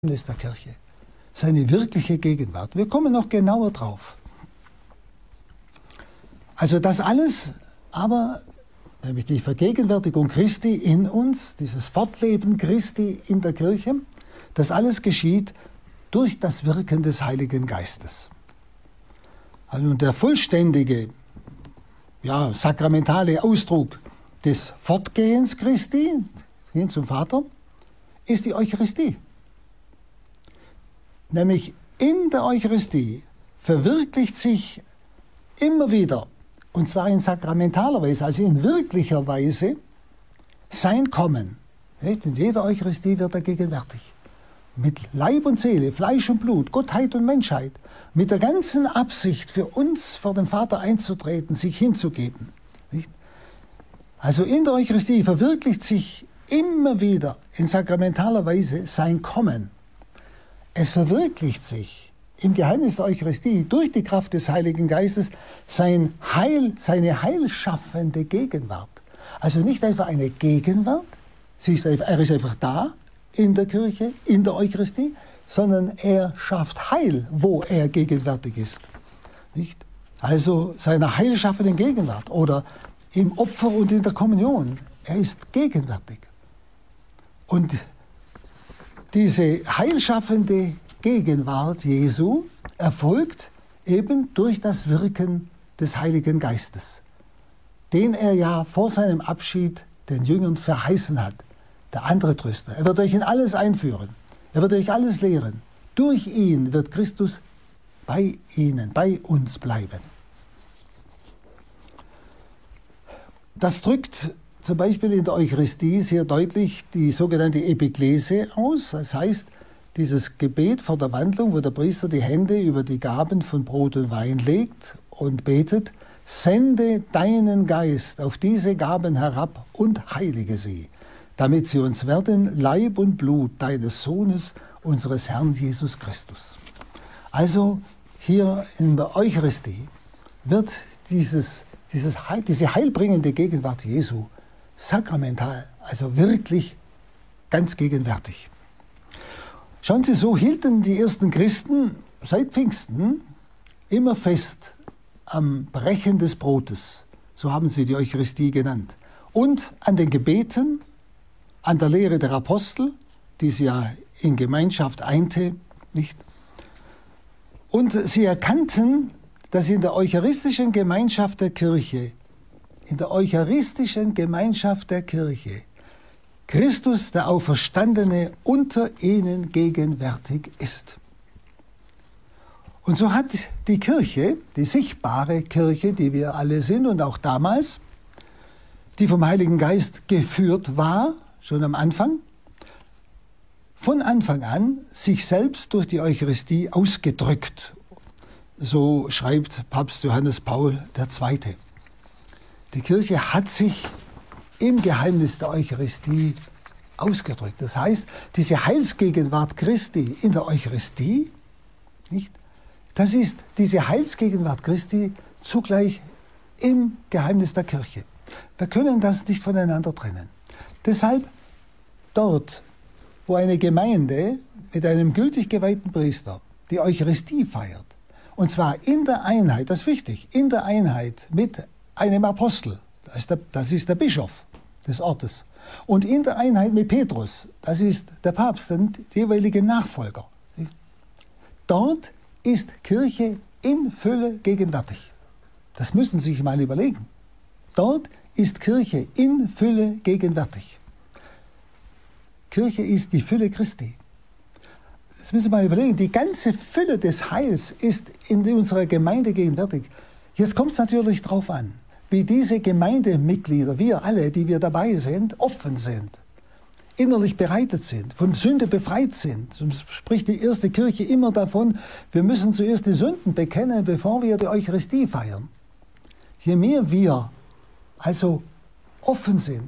Geheimnis der Kirche, seine wirkliche Gegenwart. Wir kommen noch genauer drauf. Also das alles, aber nämlich die Vergegenwärtigung Christi in uns, dieses Fortleben Christi in der Kirche, das alles geschieht durch das Wirken des Heiligen Geistes. Also der vollständige, sakramentale Ausdruck des Fortgehens Christi hin zum Vater ist die Eucharistie. Nämlich in der Eucharistie verwirklicht sich immer wieder, und zwar in sakramentaler Weise, also in wirklicher Weise, sein Kommen. In jeder Eucharistie wird er gegenwärtig. Mit Leib und Seele, Fleisch und Blut, Gottheit und Menschheit, mit der ganzen Absicht für uns vor den Vater einzutreten, sich hinzugeben. Also in der Eucharistie verwirklicht sich immer wieder in sakramentaler Weise sein Kommen. Es verwirklicht sich im Geheimnis der Eucharistie durch die Kraft des Heiligen Geistes seine heilschaffende Gegenwart. Also nicht einfach eine Gegenwart, er ist einfach da in der Kirche, in der Eucharistie, sondern er schafft Heil, wo er gegenwärtig ist. Nicht? Also seiner heilschaffenden Gegenwart oder im Opfer und in der Kommunion. Er ist gegenwärtig. Und diese heilschaffende Gegenwart Jesu erfolgt eben durch das Wirken des Heiligen Geistes, den er ja vor seinem Abschied den Jüngern verheißen hat, der andere Tröster. Er wird euch in alles einführen, er wird euch alles lehren. Durch ihn wird Christus bei ihnen, bei uns bleiben. Das drückt zum Beispiel in der Eucharistie sehr deutlich die sogenannte Epiklese aus. Das heißt, dieses Gebet vor der Wandlung, wo der Priester die Hände über die Gaben von Brot und Wein legt und betet: Sende deinen Geist auf diese Gaben herab und heilige sie, damit sie uns werden Leib und Blut deines Sohnes, unseres Herrn Jesus Christus. Also hier in der Eucharistie wird diese heilbringende Gegenwart Jesu sakramental, also wirklich ganz gegenwärtig. Schauen Sie, so hielten die ersten Christen seit Pfingsten immer fest am Brechen des Brotes, so haben sie die Eucharistie genannt, und an den Gebeten, an der Lehre der Apostel, die sie ja in Gemeinschaft einte, nicht? Und sie erkannten, dass in der eucharistischen Gemeinschaft der Kirche Christus, der Auferstandene, unter ihnen gegenwärtig ist. Und so hat die Kirche, die sichtbare Kirche, die wir alle sind und auch damals, die vom Heiligen Geist geführt war, schon am Anfang, von Anfang an sich selbst durch die Eucharistie ausgedrückt. So schreibt Papst Johannes Paul II. Die Kirche hat sich im Geheimnis der Eucharistie ausgedrückt. Das heißt, diese Heilsgegenwart Christi in der Eucharistie, nicht? Das ist diese Heilsgegenwart Christi zugleich im Geheimnis der Kirche. Wir können das nicht voneinander trennen. Deshalb dort, wo eine Gemeinde mit einem gültig geweihten Priester die Eucharistie feiert, und zwar in der Einheit, das ist wichtig, in der Einheit mit einem Apostel, das ist der Bischof des Ortes, und in der Einheit mit Petrus, das ist der Papst, der jeweilige Nachfolger. Dort ist Kirche in Fülle gegenwärtig. Das müssen Sie sich mal überlegen. Dort ist Kirche in Fülle gegenwärtig. Kirche ist die Fülle Christi. Das müssen Sie mal überlegen. Die ganze Fülle des Heils ist in unserer Gemeinde gegenwärtig. Jetzt kommt es natürlich darauf an, wie diese Gemeindemitglieder, wir alle, die wir dabei sind, offen sind, innerlich bereitet sind, von Sünde befreit sind. So spricht die erste Kirche immer davon, wir müssen zuerst die Sünden bekennen, bevor wir die Eucharistie feiern. Je mehr wir also offen sind,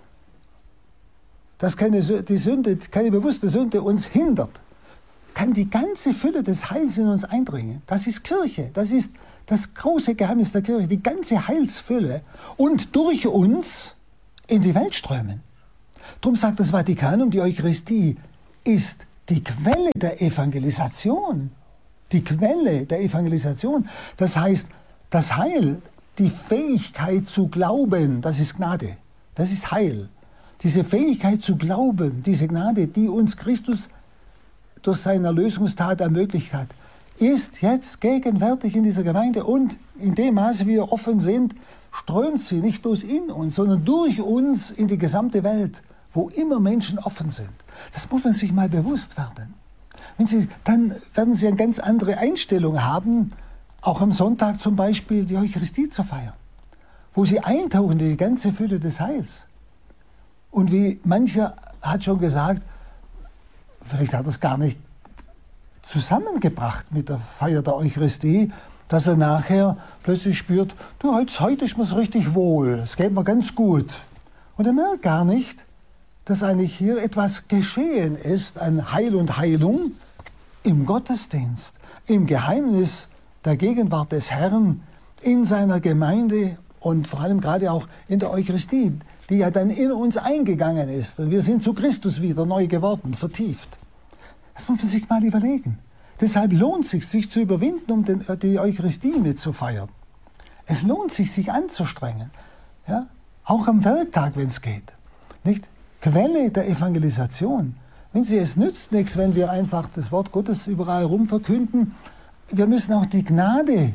dass keine bewusste Sünde uns hindert, kann die ganze Fülle des Heils in uns eindringen. Das ist Kirche, das ist das große Geheimnis der Kirche, die ganze Heilsfülle, und durch uns in die Welt strömen. Darum sagt das Vatikanum, die Eucharistie ist die Quelle der Evangelisation. Die Quelle der Evangelisation. Das heißt, das Heil, die Fähigkeit zu glauben, das ist Gnade. Das ist Heil. Diese Fähigkeit zu glauben, diese Gnade, die uns Christus durch seine Erlösungstat ermöglicht hat, ist jetzt gegenwärtig in dieser Gemeinde, und in dem Maße, wie wir offen sind, strömt sie nicht bloß in uns, sondern durch uns in die gesamte Welt, wo immer Menschen offen sind. Das muss man sich mal bewusst werden. Dann werden Sie eine ganz andere Einstellung haben, auch am Sonntag zum Beispiel die Eucharistie zu feiern, wo Sie eintauchen in die ganze Fülle des Heils. Und wie mancher hat schon gesagt, vielleicht hat er es gar nicht zusammengebracht mit der Feier der Eucharistie, dass er nachher plötzlich spürt, du, heute ist mir's richtig wohl, es geht mir ganz gut. Und er merkt gar nicht, dass eigentlich hier etwas geschehen ist an Heil und Heilung im Gottesdienst, im Geheimnis der Gegenwart des Herrn in seiner Gemeinde und vor allem gerade auch in der Eucharistie, die ja dann in uns eingegangen ist. Und wir sind zu Christus wieder neu geworden, vertieft. Das muss man sich mal überlegen. Deshalb lohnt es sich, sich zu überwinden, um die Eucharistie mitzufeiern. Es lohnt sich, sich anzustrengen. Ja? Auch am Werktag, wenn es geht. Nicht? Quelle der Evangelisation. Wenn Sie, es nützt nichts, wenn wir einfach das Wort Gottes überall rum verkünden. Wir müssen auch die Gnade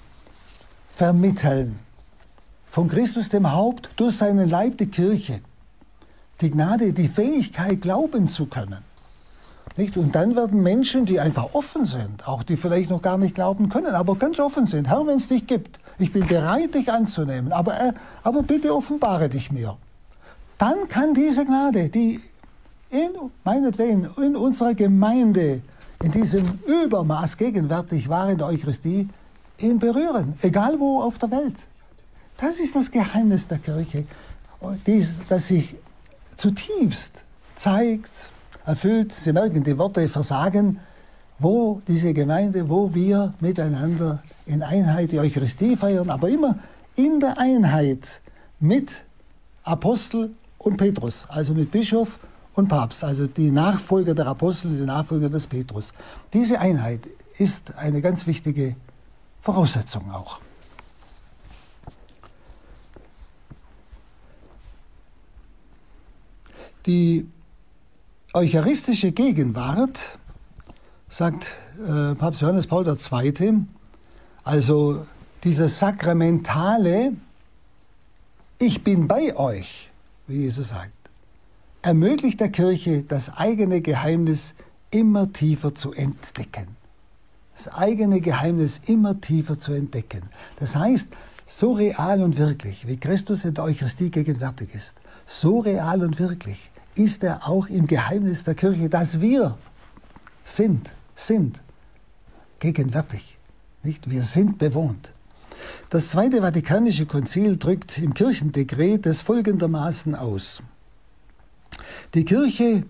vermitteln. Von Christus dem Haupt durch seinen Leib, die Kirche. Die Gnade, die Fähigkeit, glauben zu können. Nicht? Und dann werden Menschen, die einfach offen sind, auch die vielleicht noch gar nicht glauben können, aber ganz offen sind. Herr, wenn es dich gibt, ich bin bereit, dich anzunehmen, aber bitte offenbare dich mir. Dann kann diese Gnade, die meinetwegen in unserer Gemeinde in diesem Übermaß gegenwärtig war in der Eucharistie, ihn berühren, egal wo auf der Welt. Das ist das Geheimnis der Kirche, das sich zutiefst zeigt, erfüllt. Sie merken, die Worte versagen, wo diese Gemeinde, wo wir miteinander in Einheit die Eucharistie feiern, aber immer in der Einheit mit Apostel und Petrus, also mit Bischof und Papst, also die Nachfolger der Apostel, die Nachfolger des Petrus. Diese Einheit ist eine ganz wichtige Voraussetzung auch. Die eucharistische Gegenwart, sagt Papst Johannes Paul II., also dieses sakramentale Ich bin bei euch, wie Jesus sagt, ermöglicht der Kirche, das eigene Geheimnis immer tiefer zu entdecken. Das eigene Geheimnis immer tiefer zu entdecken. Das heißt, so real und wirklich, wie Christus in der Eucharistie gegenwärtig ist, so real und wirklich ist er auch im Geheimnis der Kirche, dass wir sind gegenwärtig. Nicht? Wir sind bewohnt. Das Zweite Vatikanische Konzil drückt im Kirchendekret es folgendermaßen aus. Die Kirche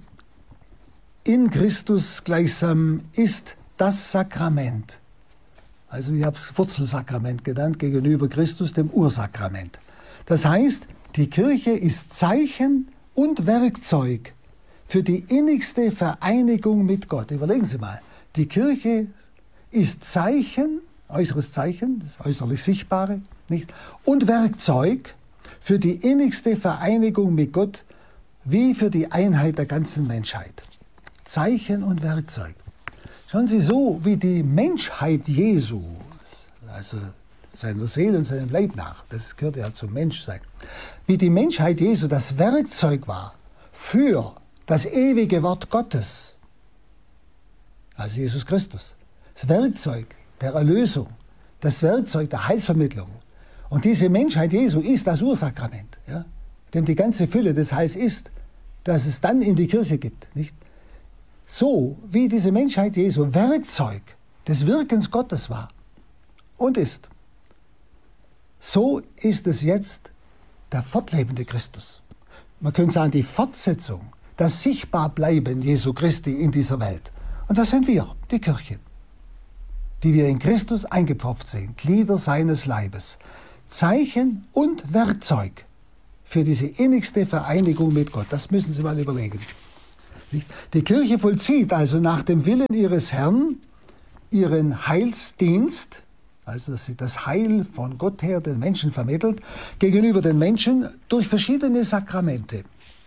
in Christus gleichsam ist das Sakrament. Also ich habe es Wurzelsakrament genannt, gegenüber Christus, dem Ursakrament. Das heißt, die Kirche ist Zeichen und Werkzeug für die innigste Vereinigung mit Gott. Überlegen Sie mal, die Kirche ist Zeichen, äußeres Zeichen, das äußerlich Sichtbare, nicht? Und Werkzeug für die innigste Vereinigung mit Gott, wie für die Einheit der ganzen Menschheit. Zeichen und Werkzeug. Schauen Sie, so wie die Menschheit Jesu, also seiner Seele und seinem Leib nach, das gehört ja zum Menschsein, wie die Menschheit Jesu das Werkzeug war für das ewige Wort Gottes, also Jesus Christus, das Werkzeug der Erlösung, das Werkzeug der Heilsvermittlung. Und diese Menschheit Jesu ist das Ursakrament, ja, dem die ganze Fülle des Heils ist, dass es dann in die Kirche gibt. Nicht? So wie diese Menschheit Jesu Werkzeug des Wirkens Gottes war und ist, so ist es jetzt der fortlebende Christus. Man könnte sagen, die Fortsetzung, das Sichtbarbleiben Jesu Christi in dieser Welt. Und das sind wir, die Kirche, die wir in Christus eingepfropft sind, Glieder seines Leibes, Zeichen und Werkzeug für diese innigste Vereinigung mit Gott. Das müssen Sie mal überlegen. Nicht? Die Kirche vollzieht also nach dem Willen ihres Herrn ihren Heilsdienst, also dass sie das Heil von Gott her den Menschen vermittelt, gegenüber den Menschen durch verschiedene Sakramente.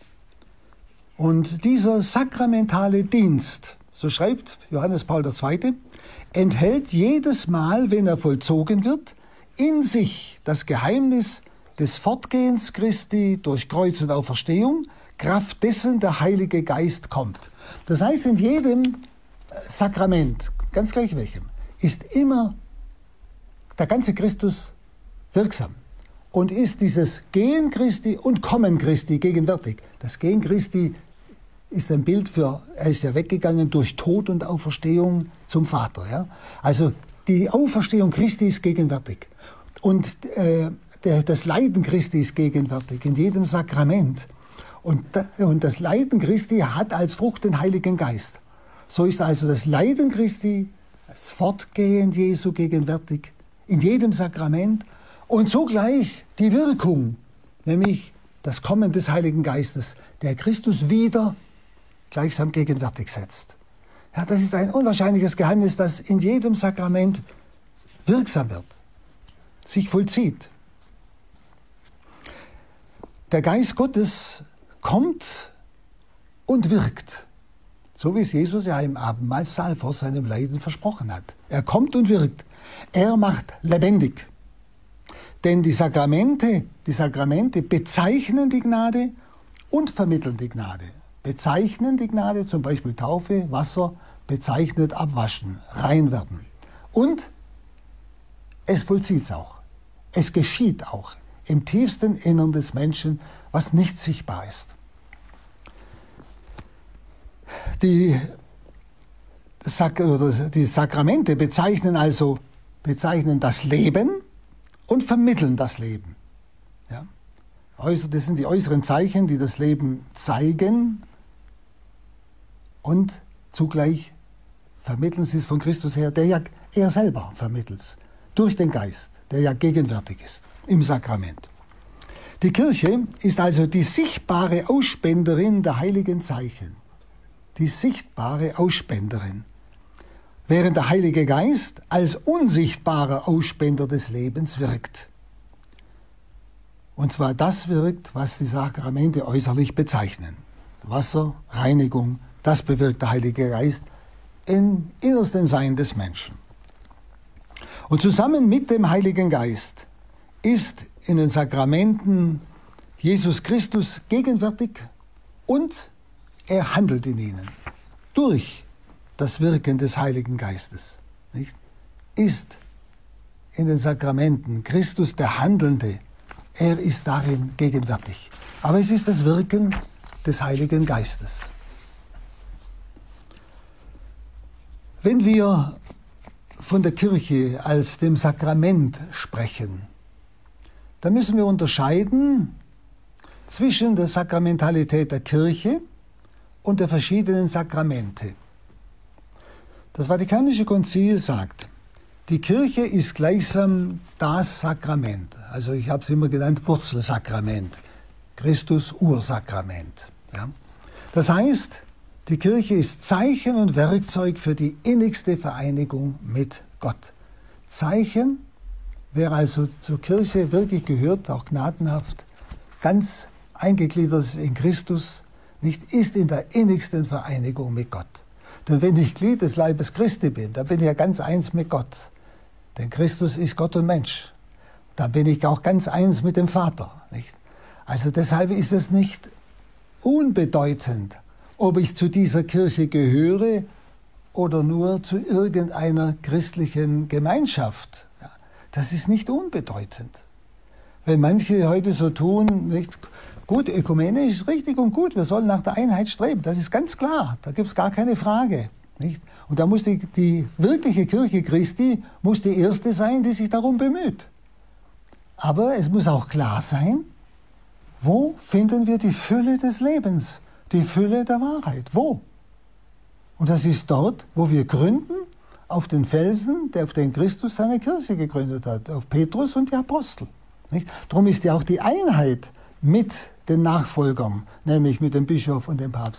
Und dieser sakramentale Dienst, so schreibt Johannes Paul II., enthält jedes Mal, wenn er vollzogen wird, in sich das Geheimnis des Fortgehens Christi durch Kreuz und Auferstehung, Kraft dessen der Heilige Geist kommt. Das heißt, in jedem Sakrament, ganz gleich welchem, ist immer der ganze Christus wirksam und ist dieses Gehen Christi und Kommen Christi gegenwärtig. Das Gehen Christi ist ein Bild für, er ist ja weggegangen durch Tod und Auferstehung zum Vater. Ja? Also die Auferstehung Christi ist gegenwärtig und das Leiden Christi ist gegenwärtig in jedem Sakrament. Und das Leiden Christi hat als Frucht den Heiligen Geist. So ist also das Leiden Christi, das Fortgehen Jesu gegenwärtig in jedem Sakrament und zugleich die Wirkung, nämlich das Kommen des Heiligen Geistes, der Christus wieder gleichsam gegenwärtig setzt. Ja, das ist ein unwahrscheinliches Geheimnis, das in jedem Sakrament wirksam wird, sich vollzieht. Der Geist Gottes kommt und wirkt, so wie es Jesus ja im Abendmahlsaal vor seinem Leiden versprochen hat. Er kommt und wirkt. Er macht lebendig. Denn die Sakramente bezeichnen die Gnade und vermitteln die Gnade. Bezeichnen die Gnade, zum Beispiel Taufe, Wasser, bezeichnet Abwaschen, Reinwerden. Und es vollzieht es auch. Es geschieht auch im tiefsten Innern des Menschen, was nicht sichtbar ist. Die Sakramente bezeichnen das Leben und vermitteln das Leben. Ja? Das sind die äußeren Zeichen, die das Leben zeigen und zugleich vermitteln sie es von Christus her, der ja er selber vermittelt, durch den Geist, der ja gegenwärtig ist im Sakrament. Die Kirche ist also die sichtbare Ausspenderin der heiligen Zeichen. Die sichtbare Ausspenderin. Während der Heilige Geist als unsichtbarer Ausspender des Lebens wirkt. Und zwar das wirkt, was die Sakramente äußerlich bezeichnen. Wasser, Reinigung, das bewirkt der Heilige Geist im innersten Sein des Menschen. Und zusammen mit dem Heiligen Geist ist in den Sakramenten Jesus Christus gegenwärtig und er handelt in ihnen durch das Wirken des Heiligen Geistes. Nicht? Ist in den Sakramenten Christus der Handelnde, er ist darin gegenwärtig. Aber es ist das Wirken des Heiligen Geistes. Wenn wir von der Kirche als dem Sakrament sprechen, dann müssen wir unterscheiden zwischen der Sakramentalität der Kirche und der verschiedenen Sakramente. Das Vatikanische Konzil sagt, die Kirche ist gleichsam das Sakrament. Also ich habe es immer genannt Wurzelsakrament, Christus Ursakrament. Ja? Das heißt, die Kirche ist Zeichen und Werkzeug für die innigste Vereinigung mit Gott. Zeichen, wer also zur Kirche wirklich gehört, auch gnadenhaft, ganz eingegliedert ist in Christus, nicht ist in der innigsten Vereinigung mit Gott. Denn wenn ich Glied des Leibes Christi bin, dann bin ich ja ganz eins mit Gott. Denn Christus ist Gott und Mensch. Dann bin ich auch ganz eins mit dem Vater. Nicht? Also deshalb ist es nicht unbedeutend, ob ich zu dieser Kirche gehöre oder nur zu irgendeiner christlichen Gemeinschaft. Ja, das ist nicht unbedeutend. Wenn manche heute so tun, nicht gut, Ökumene ist richtig und gut, wir sollen nach der Einheit streben, das ist ganz klar, da gibt es gar keine Frage. Nicht? Und da muss die wirkliche Kirche Christi muss die erste sein, die sich darum bemüht. Aber es muss auch klar sein, wo finden wir die Fülle des Lebens, die Fülle der Wahrheit, wo? Und das ist dort, wo wir gründen, auf den Felsen, auf den Christus seine Kirche gegründet hat, auf Petrus und die Apostel. Nicht? Darum ist ja auch die Einheit mit den Nachfolgern, nämlich mit dem Bischof und dem Papst,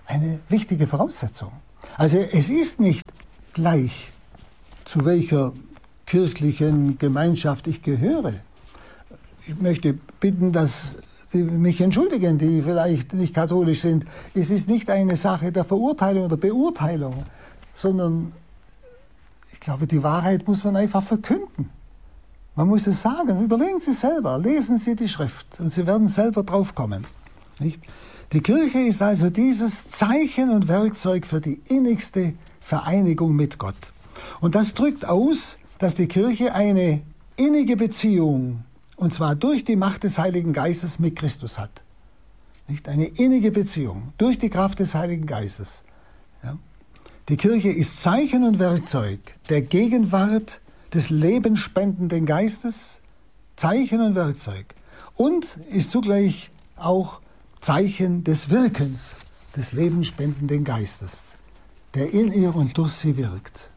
eine wichtige Voraussetzung. Also es ist nicht gleich, zu welcher kirchlichen Gemeinschaft ich gehöre. Ich möchte bitten, dass Sie mich entschuldigen, die vielleicht nicht katholisch sind. Es ist nicht eine Sache der Verurteilung oder Beurteilung, sondern ich glaube, die Wahrheit muss man einfach verkünden. Man muss es sagen. Überlegen Sie selber, lesen Sie die Schrift und Sie werden selber drauf kommen. Nicht? Die Kirche ist also dieses Zeichen und Werkzeug für die innigste Vereinigung mit Gott. Und das drückt aus, dass die Kirche eine innige Beziehung, und zwar durch die Macht des Heiligen Geistes, mit Christus hat. Nicht? Eine innige Beziehung durch die Kraft des Heiligen Geistes. Ja? Die Kirche ist Zeichen und Werkzeug der Gegenwart des lebenspendenden Geistes, Zeichen und Werkzeug, und ist zugleich auch Zeichen des Wirkens des lebenspendenden Geistes, der in ihr und durch sie wirkt.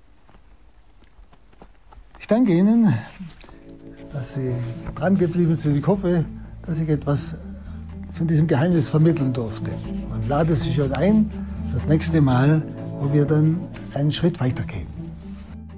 Ich danke Ihnen, dass Sie dran geblieben sind. Ich hoffe, dass ich etwas von diesem Geheimnis vermitteln durfte. Und lade Sie schon ein, das nächste Mal, wo wir dann einen Schritt weitergehen.